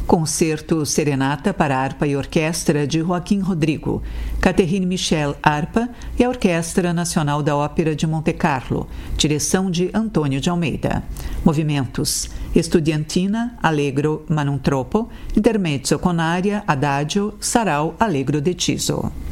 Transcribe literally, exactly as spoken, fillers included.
Concerto Serenata para Harpa e Orquestra de Joaquim Rodrigo, Catherine Michel, harpa, e a Orquestra Nacional da Ópera de Monte Carlo, direção de Antônio de Almeida. Movimentos: Estudiantina, Allegro ma non troppo, Intermezzo con aria, Adagio, Sarau, Allegro deciso.